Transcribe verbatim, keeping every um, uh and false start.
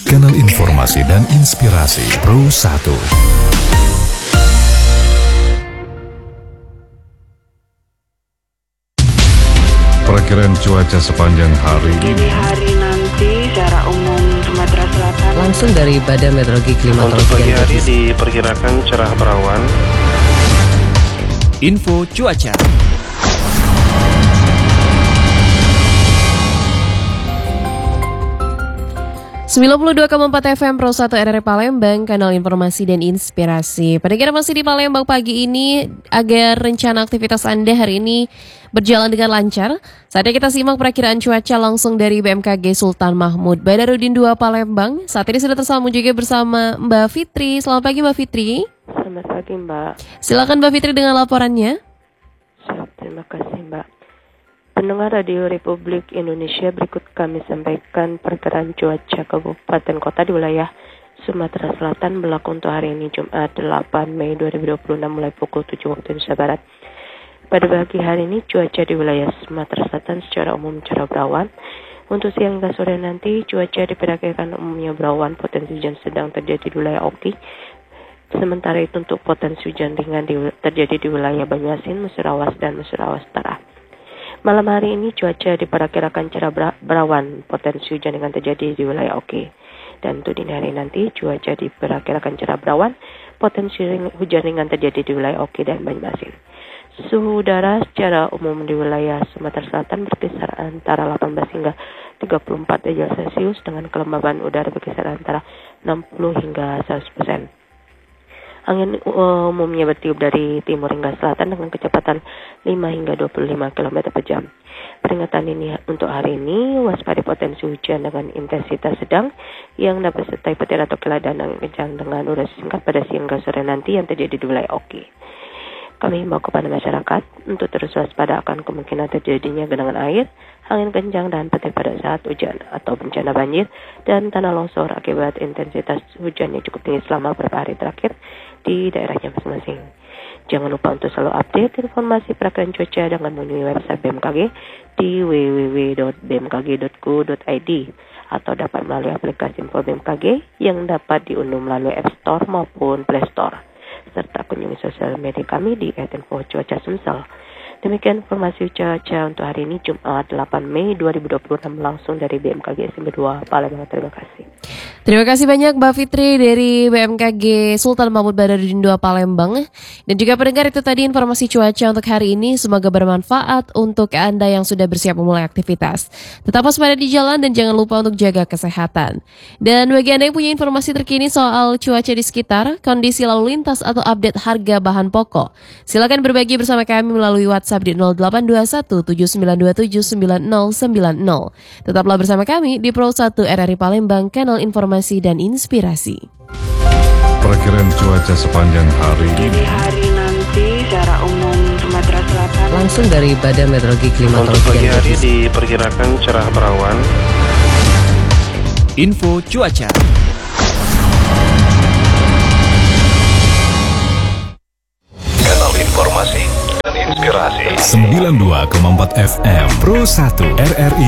Kanal informasi dan inspirasi Pro satu. Perakiraan cuaca sepanjang hari Dini hari nanti secara umum Sumatera Selatan. Langsung dari Badan Meteorologi Klimatologi. Untuk pagi hari diperkirakan cerah berawan. Info cuaca. sembilan puluh dua koma empat F M Pro satu R R Palembang, kanal informasi dan inspirasi. Pendengar masih di Palembang pagi ini, agar rencana aktivitas Anda hari ini berjalan dengan lancar. Saatnya kita simak perakiraan cuaca langsung dari B M K G Sultan Mahmud Badarudin dua Palembang. Saat ini sudah tersambung juga bersama Mbak Fitri. Selamat pagi Mbak Fitri. Selamat pagi Mbak. Silakan Mbak Fitri dengan laporannya. Siap, terima kasih Mbak. Pendengar Radio Republik Indonesia, berikut kami sampaikan perkiraan cuaca kabupaten kota di wilayah Sumatera Selatan berlaku untuk hari ini Jumat delapan Mei dua ribu dua puluh enam mulai pukul tujuh waktu Indonesia Barat. Pada pagi hari ini cuaca di wilayah Sumatera Selatan secara umum cerah berawan. Untuk siang hingga sore nanti cuaca diperkirakan umumnya berawan, potensi hujan sedang terjadi di wilayah Oki. Sementara itu untuk potensi hujan ringan di, terjadi di wilayah Banyuasin, Musirawas dan Musirawas Utara. Malam hari ini cuaca diperkirakan cerah berawan, potensi hujan dengan terjadi di wilayah Oke. Dan untuk dini hari nanti cuaca diperkirakan cerah berawan, potensi hujan ringan terjadi di wilayah Oke dan Banyuasin. Suhu udara secara umum di wilayah Sumatera Selatan berkisar antara delapan belas hingga tiga puluh empat derajat Celcius dengan kelembaban udara berkisar antara enam puluh hingga seratus persen. Angin umumnya bertiup dari timur hingga selatan dengan kecepatan lima hingga dua puluh lima kilometer per jam. Peringatan ini untuk hari ini, waspada potensi hujan dengan intensitas sedang yang dapat disertai petir atau kilat dan angin kencang dengan durasi singkat pada siang hingga sore nanti yang terjadi di wilayah Oki. Kami himbau kepada masyarakat untuk terus waspada akan kemungkinan terjadinya genangan air, angin kencang dan petir pada saat hujan atau bencana banjir dan tanah longsor akibat intensitas hujan yang cukup tinggi selama beberapa hari terakhir di daerahnya masing-masing. Jangan lupa untuk selalu update informasi perakiraan cuaca dengan mengunjungi website B M K G di w w w dot b m k g dot go dot i d atau dapat melalui aplikasi Info B M K G yang dapat diunduh melalui App Store maupun Play Store, serta kunjungi sosial media kami di et info cuaca Sumsel. Demikian informasi cuaca untuk hari ini Jumat delapan Mei dua ribu dua puluh enam langsung dari B M K G S M dua Palembang. Terima kasih. Terima kasih banyak Mbak Fitri dari B M K G Sultan Mahmud Badarudin dua Palembang. Dan juga pendengar, itu tadi informasi cuaca untuk hari ini. Semoga bermanfaat untuk Anda yang sudah bersiap memulai aktivitas. Tetap waspada di jalan dan jangan lupa untuk jaga kesehatan. Dan bagi Anda yang punya informasi terkini soal cuaca di sekitar, kondisi lalu lintas atau update harga bahan pokok, silakan berbagi bersama kami melalui WhatsApp di nol delapan dua satu tujuh sembilan dua tujuh sembilan nol sembilan nol. Tetaplah bersama kami di Pro satu R R I Palembang, kanal informasi dan inspirasi. Perakiraan cuaca sepanjang hari Dini hari nanti secara umum Sumatera Selatan. Langsung dari Badan Meteorologi Untuk Klimatologi. pagi hari diperkirakan cerah berawan. Info cuaca. Kanal informasi dan inspirasi sembilan puluh dua koma empat F M Pro satu R R I